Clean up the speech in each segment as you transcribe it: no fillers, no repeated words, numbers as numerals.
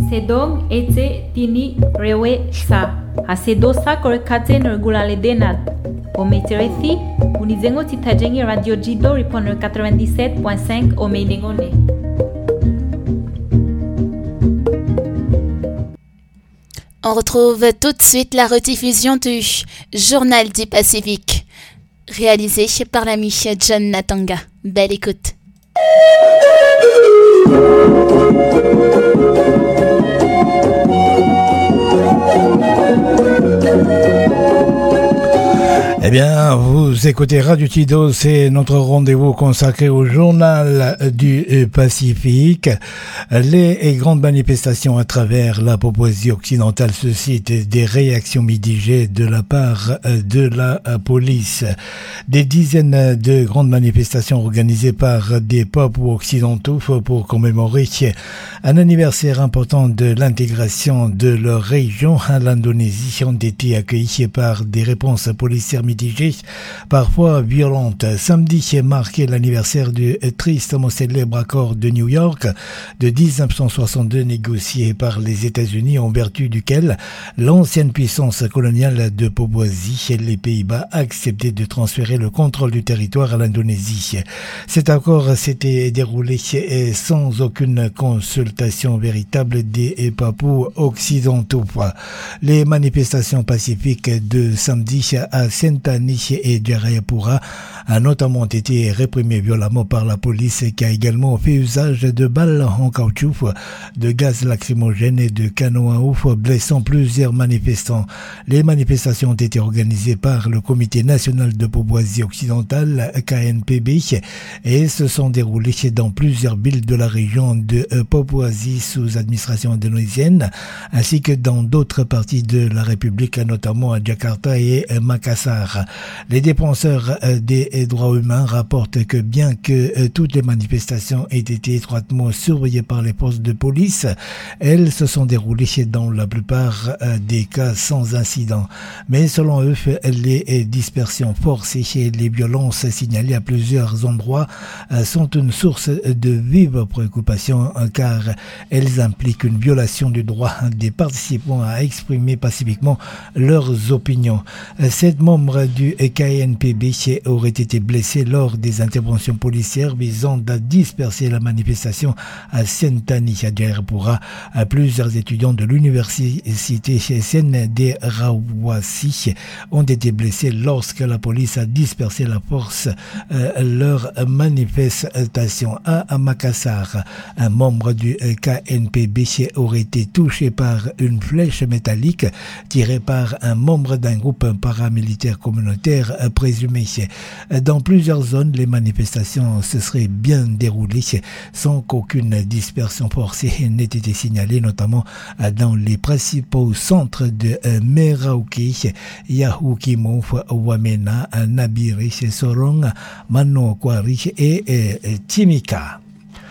Sedong ete tini rewe sa. Hasedosa korekaten regulale denad. Ometerethi, unizengo titajengi Radio Jido ripon 97.5 Omeinengone. On retrouve tout de suite la rediffusion du Journal du Pacifique, réalisé par l'ami John Natanga. Belle écoute. Eh bien, vous écoutez Radio Tido, c'est notre rendez-vous consacré au journal du Pacifique. Les grandes manifestations à travers la Papouasie occidentale suscitent des réactions mitigées de la part de la police. Des dizaines de grandes manifestations organisées par des Papous occidentaux pour commémorer un anniversaire important de l'intégration de leur région à l'Indonésie ont été accueillis par des réponses policières mitigées, parfois violentes. Samedi marquait l'anniversaire du tristement célèbre accord de New York de 1962 négocié par les États-Unis en vertu duquel l'ancienne puissance coloniale de Papouasie et les Pays-Bas acceptaient de transférer le contrôle du territoire à l'Indonésie. Cet accord s'était déroulé sans aucune consultation véritable des Papous occidentaux. Les manifestations pacifiques de samedi à Sentani et Jayapura a notamment été réprimée violemment par la police qui a également fait usage de balles en caoutchouc, de gaz lacrymogène et de canons à eau, blessant plusieurs manifestants. Les manifestations ont été organisées par le Comité national de Papouasie occidentale, KNPB, et se sont déroulées dans plusieurs villes de la région de Papouasie sous administration indonésienne, ainsi que dans d'autres parties de la République, notamment à Jakarta et Makassar. Les défenseurs des droits humains rapportent que bien que toutes les manifestations aient été étroitement surveillées par les forces de police, elles se sont déroulées dans la plupart des cas sans incident. Mais selon eux, les dispersions forcées et les violences signalées à plusieurs endroits sont une source de vive préoccupation car elles impliquent une violation du droit des participants à exprimer pacifiquement leurs opinions. 7 membres du KNPB auraient été blessés lors des interventions policières visant à disperser la manifestation à Sentani, à Jayapura. Plusieurs étudiants de l'université Sen Rawasi ont été blessés lorsque la police a dispersé la force leur manifestation. À Makassar, un membre du KNPB aurait été touché par une flèche métallique tirée par un membre d'un groupe paramilitaire communautaire présumé. Dans plusieurs zones, les manifestations se seraient bien déroulées sans qu'aucune dispersion forcée n'ait été signalée, notamment dans les principaux centres de Merauke, Yahukimo, Wamena, Nabire, Sorong, Manokwari et Timika.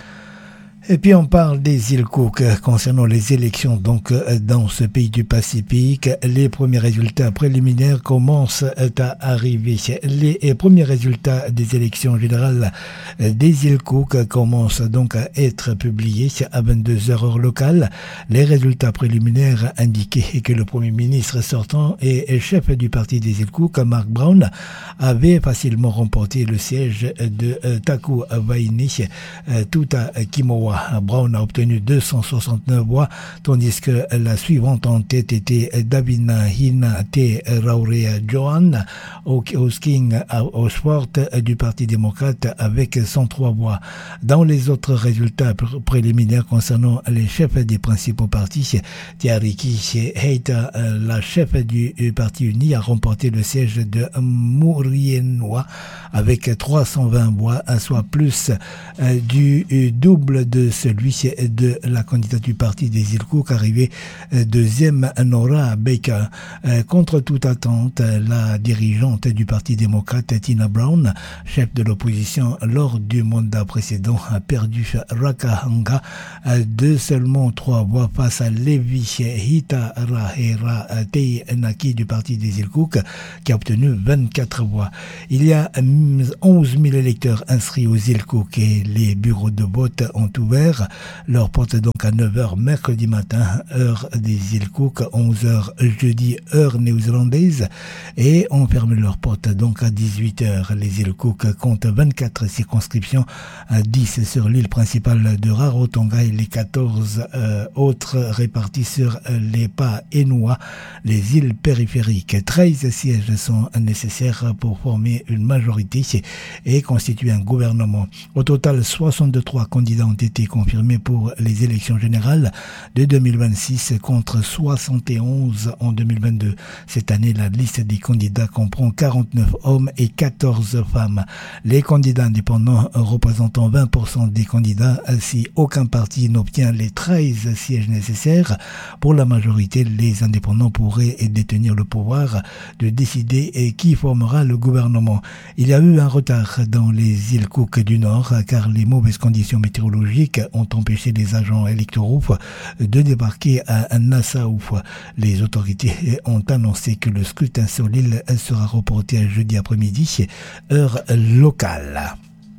Et puis on parle des îles Cook concernant les élections donc dans ce pays du Pacifique. Les premiers résultats préliminaires commencent à arriver. Les premiers résultats des élections générales des îles Cook commencent donc à être publiés à 22h heure locale. Les résultats préliminaires indiquaient que le premier ministre sortant et chef du parti des îles Cook, Mark Brown, avait facilement remporté le siège de Taku Waini tout à Kimowa. Brown a obtenu 269 voix, tandis que la suivante en tête était Davina Hina Te Raurea Johan Hosking Osfort du Parti démocrate avec 103 voix. Dans les autres résultats préliminaires concernant les chefs des principaux partis, Tiariki Heita, la chef du Parti uni, a remporté le siège de Murienwa avec 320 voix, soit plus du double de celui de la candidate du parti des îles Cook, arrivée deuxième, Nora Baker. Contre toute attente, la dirigeante du Parti démocrate, Tina Brown, chef de l'opposition lors du mandat précédent, a perdu Rakahanga de seulement 3 voix face à Levi Hitarahera Teinaki du Parti des îles Cook, qui a obtenu 24 voix. Il y a 11 000 électeurs inscrits aux îles Cook et les bureaux de vote ont ouvert ouvert leurs portes donc à 9h mercredi matin, heure des îles Cook, 11h jeudi, heure néo-zélandaise, et on ferme leurs portes donc à 18h. Les îles Cook comptent 24 circonscriptions, 10 sur l'île principale de Rarotonga et les 14 autres réparties sur les Paenua, les îles périphériques. 13 sièges sont nécessaires pour former une majorité et constituer un gouvernement. Au total, 63 candidats ont été confirmés pour les élections générales de 2026 contre 71 en 2022. Cette année, la liste des candidats comprend 49 hommes et 14 femmes. Les candidats indépendants représentant 20% des candidats, si aucun parti n'obtient les 13 sièges nécessaires pour la majorité, les indépendants pourraient détenir le pouvoir de décider qui formera le gouvernement. Il y a eu un retard dans les îles Cook du Nord car les mauvaises conditions météorologiques ont empêché les agents électoraux de débarquer à Nassau. Les autorités ont annoncé que le scrutin sur l'île sera reporté à jeudi après-midi, heure locale.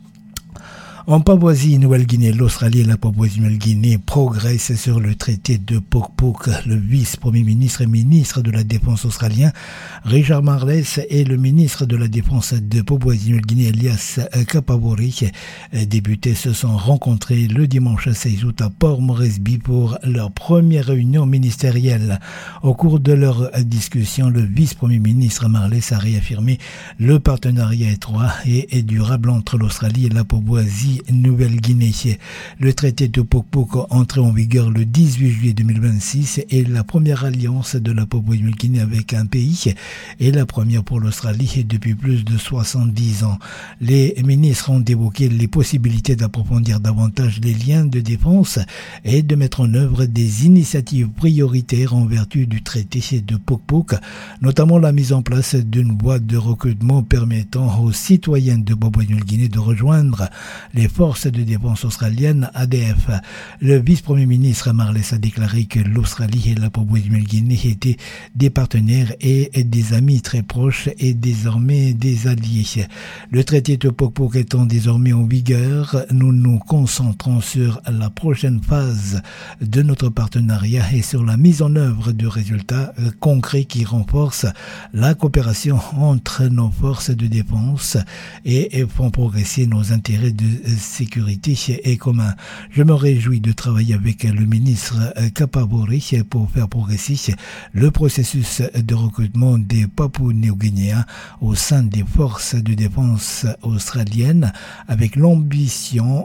En Papouasie-Nouvelle-Guinée, l'Australie et la Papouasie-Nouvelle-Guinée progressent sur le traité de Pok-Pok. Le vice-premier ministre et ministre de la Défense australien, Richard Marles, et le ministre de la Défense de Papouasie-Nouvelle-Guinée, Elias Kapabori, députés, se sont rencontrés le dimanche 16 août à Port Moresby pour leur première réunion ministérielle. Au cours de leur discussion, le vice-premier ministre Marles a réaffirmé le partenariat étroit et durable entre l'Australie et la Papouasie-Nouvelle-Guinée. Le traité de Pok-Pok entré en vigueur le 18 juillet 2026 est la première alliance de la Papouasie-Nouvelle-Guinée avec un pays et la première pour l'Australie depuis plus de 70 ans. Les ministres ont évoqué les possibilités d'approfondir davantage les liens de défense et de mettre en œuvre des initiatives prioritaires en vertu du traité de Pok-Pok, notamment la mise en place d'une voie de recrutement permettant aux citoyens de Papouasie-Nouvelle-Guinée de rejoindre les forces de défense australiennes ADF. Le vice-premier ministre Marles a déclaré que l'Australie et la Papouasie-Nouvelle-Guinée étaient des partenaires et des amis très proches et désormais des alliés. Le traité de Pok-Pok étant désormais en vigueur, nous nous concentrons sur la prochaine phase de notre partenariat et sur la mise en œuvre de résultats concrets qui renforcent la coopération entre nos forces de défense et font progresser nos intérêts de sécurité est commun. Je me réjouis de travailler avec le ministre Kapabori pour faire progresser le processus de recrutement des Papou-Néo-Guinéens au sein des forces de défense australiennes avec l'ambition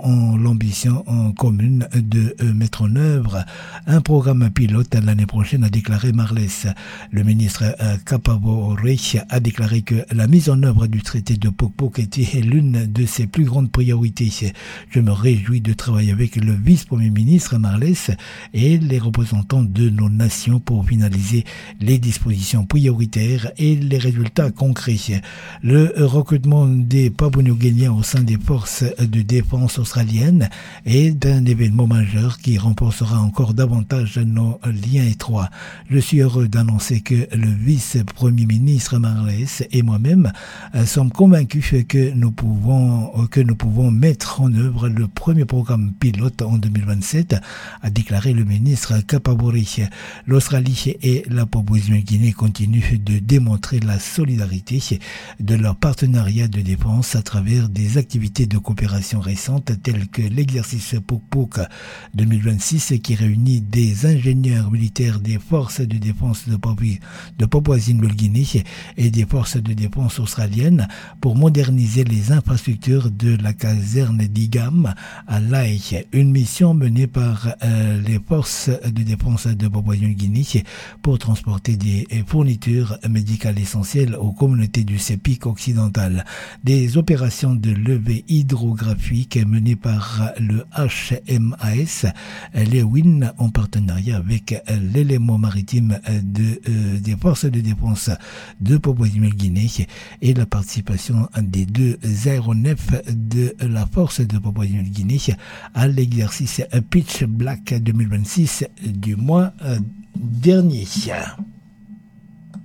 commune de mettre en œuvre un programme pilote l'année prochaine, a déclaré Marles. Le ministre Kapabori a déclaré que la mise en œuvre du traité de Pok-Pok était l'une de ses plus grandes priorités. Je me réjouis de travailler avec le vice-premier ministre Marles et les représentants de nos nations pour finaliser les dispositions prioritaires et les résultats concrets. Le recrutement des Papou-Néo-Guinéens au sein des forces de défense australiennes est un événement majeur qui renforcera encore davantage nos liens étroits. Je suis heureux d'annoncer que le vice-premier ministre Marles et moi-même sommes convaincus que nous pouvons mettre en œuvre le premier programme pilote en 2027, a déclaré le ministre Kapabori. L'Australie et la Papouasie-Nouvelle-Guinée continuent de démontrer la solidarité de leur partenariat de défense à travers des activités de coopération récentes telles que l'exercice Pok-Pok 2026 qui réunit des ingénieurs militaires des forces de défense de Papouasie-Nouvelle-Guinée et des forces de défense australiennes pour moderniser les infrastructures de la caserne d'Igam à Lae, une mission menée par les forces de défense de Papouasie-Nouvelle-Guinée pour transporter des fournitures médicales essentielles aux communautés du CEPIC occidental. Des opérations de levée hydrographique menées par le HMAS Lewin en partenariat avec l'élément maritime des forces de défense de Papouasie-Nouvelle-Guinée et la participation des deux aéronefs de la force de Papouasie-Nouvelle-Guinée à l'exercice Pitch Black 2026 du mois dernier.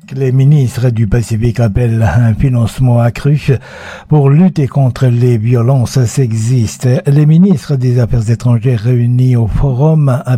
Les ministres du Pacifique appellent un financement accru pour lutter contre les violences sexistes. Les ministres des Affaires étrangères réunis au forum